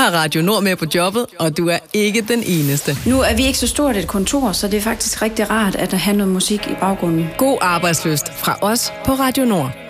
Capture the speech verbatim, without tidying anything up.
har Radio Nord med på jobbet, og du er ikke den eneste. Nu er vi ikke så stort et kontor, så det er faktisk rigtig rart at have noget musik i baggrunden. God arbejdslyst fra os på Radio Nord.